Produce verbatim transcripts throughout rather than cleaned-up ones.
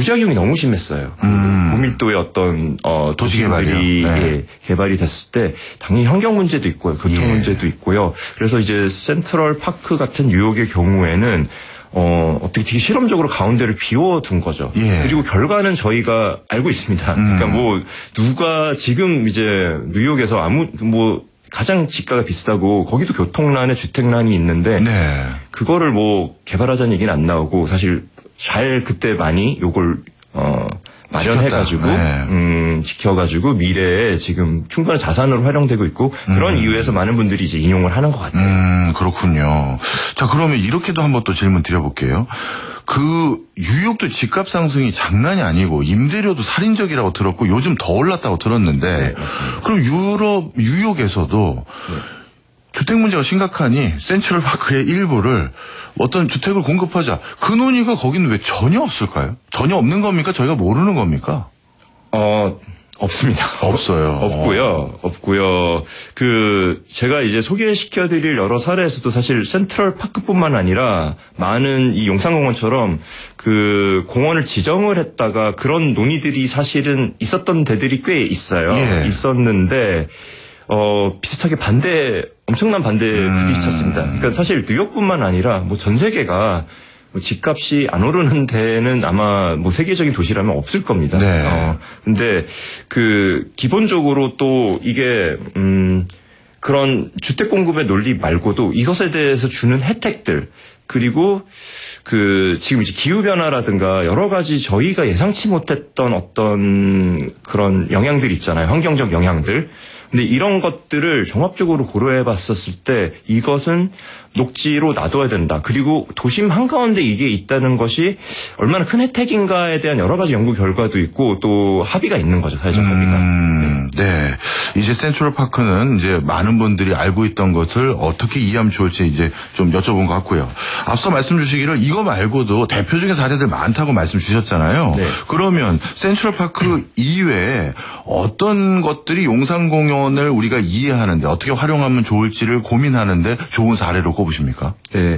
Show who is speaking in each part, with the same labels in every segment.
Speaker 1: 부작용이 너무 심했어요.
Speaker 2: 음.
Speaker 1: 고밀도의 어떤 어,
Speaker 2: 도시 개발이
Speaker 1: 네.
Speaker 2: 네.
Speaker 1: 개발이 됐을 때 당연히 환경 문제도 있고요, 교통
Speaker 2: 예.
Speaker 1: 문제도 있고요. 그래서 이제 센트럴 파크 같은 뉴욕의 경우에는 어, 어떻게 되게 실험적으로 가운데를 비워둔 거죠.
Speaker 2: 예.
Speaker 1: 그리고 결과는 저희가 알고 있습니다.
Speaker 2: 음.
Speaker 1: 그러니까 뭐 누가 지금 이제 뉴욕에서 아무 뭐 가장 지가가 비싸고 거기도 교통난에 주택난이 있는데
Speaker 2: 네.
Speaker 1: 그거를 뭐 개발하자는 얘기는 안 나오고 사실 잘 그때 많이 요걸 어 마련해가지고
Speaker 2: 네.
Speaker 1: 음 지켜가지고 미래에 지금 충분한 자산으로 활용되고 있고 그런
Speaker 2: 음.
Speaker 1: 이유에서 많은 분들이 이제 인용을 하는 것 같아요.
Speaker 2: 음 그렇군요. 자 그러면 이렇게도 한번 또 질문 드려볼게요. 그 뉴욕도 집값 상승이 장난이 아니고 임대료도 살인적이라고 들었고 요즘 더 올랐다고 들었는데
Speaker 1: 네, 맞습니다.
Speaker 2: 그럼 유럽 뉴욕에서도
Speaker 1: 네.
Speaker 2: 주택 문제가 심각하니 센트럴파크의 일부를 어떤 주택을 공급하자. 그 논의가 거기는 왜 전혀 없을까요? 전혀 없는 겁니까? 저희가 모르는 겁니까?
Speaker 1: 어 없습니다.
Speaker 2: 없어요.
Speaker 1: 없고요. 없고요. 그 제가 이제 소개시켜드릴 여러 사례에서도 사실 센트럴 파크뿐만 아니라 많은 이 용산공원처럼 그 공원을 지정을 했다가 그런 논의들이 사실은 있었던 데들이 꽤 있어요.
Speaker 2: 예.
Speaker 1: 있었는데 어 비슷하게 반대 엄청난 반대에 부딪혔습니다. 그러니까 사실 뉴욕뿐만 아니라 뭐 전 세계가 뭐 집값이 안 오르는 데는 아마 뭐 세계적인 도시라면 없을 겁니다.
Speaker 2: 네.
Speaker 1: 어, 근데 그 기본적으로 또 이게 음 그런 주택 공급의 논리 말고도 이것에 대해서 주는 혜택들 그리고 그 지금 이제 기후 변화라든가 여러 가지 저희가 예상치 못했던 어떤 그런 영향들 있잖아요. 환경적 영향들. 근데 이런 것들을 종합적으로 고려해 봤었을 때 이것은 녹지로 놔둬야 된다. 그리고 도심 한가운데 이게 있다는 것이 얼마나 큰 혜택인가에 대한 여러 가지 연구 결과도 있고 또 합의가 있는 거죠. 사회적 합의가.
Speaker 2: 음, 네. 네. 이제 센트럴파크는 이제 많은 분들이 알고 있던 것을 어떻게 이해하면 좋을지 이제 좀 여쭤본 것 같고요. 앞서 말씀 주시기를 이거 말고도 대표적인 사례들 많다고 말씀 주셨잖아요.
Speaker 1: 네.
Speaker 2: 그러면 센트럴파크 이외에 어떤 것들이 용산공원을 우리가 이해하는데 어떻게 활용하면 좋을지를 고민하는데 좋은 사례로 꼽으십니까?
Speaker 1: 네.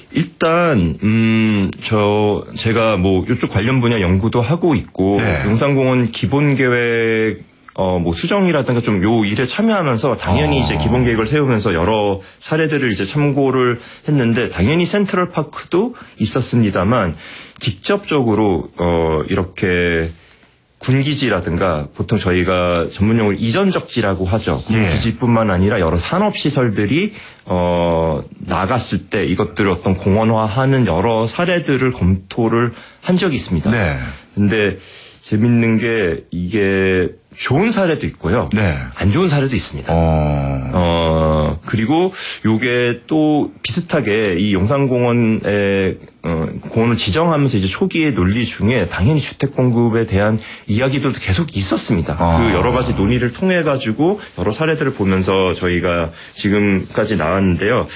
Speaker 1: 일단 음 저 제가 뭐 이쪽 관련 분야 연구도 하고 있고
Speaker 2: 네.
Speaker 1: 용산공원 기본 계획 어 뭐 수정이라든가 좀 요 일에 참여하면서 당연히
Speaker 2: 어.
Speaker 1: 이제 기본 계획을 세우면서 여러 사례들을 이제 참고를 했는데 당연히 센트럴 파크도 있었습니다만 직접적으로 어 이렇게 군기지라든가 보통 저희가 전문용어로 이전적지라고 하죠. 군기지뿐만 아니라 여러 산업시설들이 어 나갔을 때 이것들을 어떤 공원화하는 여러 사례들을 검토를 한 적이 있습니다.
Speaker 2: 네.
Speaker 1: 근데 재밌는 게 이게 좋은 사례도 있고요.
Speaker 2: 네.
Speaker 1: 안 좋은 사례도 있습니다.
Speaker 2: 어.
Speaker 1: 어, 그리고 요게 또 비슷하게 이 용산공원에, 어, 공원을 지정하면서 이제 초기의 논리 중에 당연히 주택 공급에 대한 이야기들도 계속 있었습니다.
Speaker 2: 아.
Speaker 1: 그 여러 가지 논의를 통해가지고 여러 사례들을 보면서 저희가 지금까지 나왔는데요.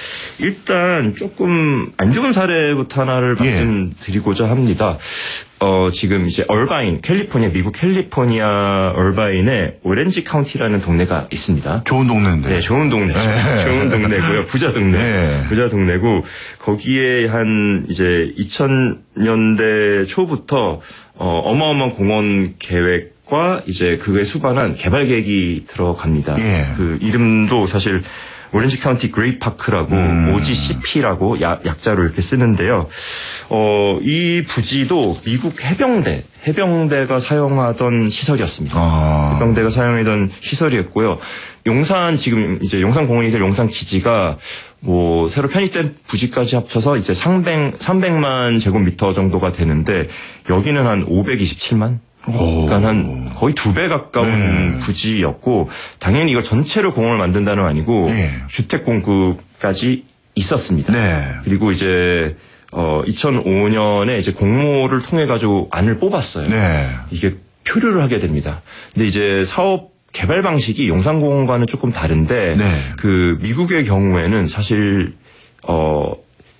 Speaker 1: 일단 조금 안 좋은 사례부터 하나를
Speaker 2: 예.
Speaker 1: 말씀드리고자 합니다. 어, 지금 이제 얼바인, 캘리포니아, 미국 캘리포니아 얼바인에 오렌지 카운티라는 동네가 있습니다.
Speaker 2: 좋은 동네인데.
Speaker 1: 네, 좋은 동네죠.
Speaker 2: 네.
Speaker 1: 좋은 동네고요. 부자 동네.
Speaker 2: 네.
Speaker 1: 부자 동네고, 거기에 한 이제 이천 년대 초부터, 어, 어마어마한 공원 계획과 이제 그에 수반한 개발 계획이 들어갑니다.
Speaker 2: 예.
Speaker 1: 그 이름도 사실 오렌지 카운티 그레이 파크라고
Speaker 2: 음.
Speaker 1: 오지씨피라고 약, 약자로 이렇게 쓰는데요. 어, 이 부지도 미국 해병대, 해병대가 사용하던 시설이었습니다.
Speaker 2: 아.
Speaker 1: 해병대가 사용하던 시설이었고요. 용산 지금 이제 용산공원이 될 용산 기지가 뭐 새로 편입된 부지까지 합쳐서 이제 삼백, 삼백만 제곱미터 정도가 되는데 여기는 한 오백이십칠만? 그러니까 한 거의 두 배 가까운
Speaker 2: 네.
Speaker 1: 부지였고 당연히 이걸 전체로 공원을 만든다는 건 아니고
Speaker 2: 네.
Speaker 1: 주택 공급까지 있었습니다.
Speaker 2: 네.
Speaker 1: 그리고 이제 어 이천오 년에 이제 공모를 통해 가지고 안을 뽑았어요.
Speaker 2: 네.
Speaker 1: 이게 표류를 하게 됩니다. 근데 이제 사업 개발 방식이 용산공원과는 조금 다른데
Speaker 2: 네.
Speaker 1: 그 미국의 경우에는 사실 어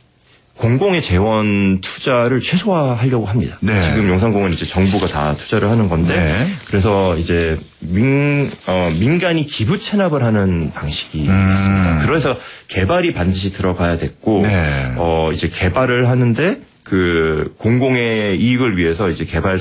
Speaker 1: 공공의 재원 투자를 최소화하려고 합니다.
Speaker 2: 네.
Speaker 1: 지금 용산공원 이제 정부가 다 투자를 하는 건데
Speaker 2: 네.
Speaker 1: 그래서 이제 민, 어, 민간이 기부 체납을 하는 방식이
Speaker 2: 음.
Speaker 1: 있습니다. 그래서 개발이 반드시 들어가야 됐고
Speaker 2: 네.
Speaker 1: 어, 이제 개발을 하는데 그 공공의 이익을 위해서 이제 개발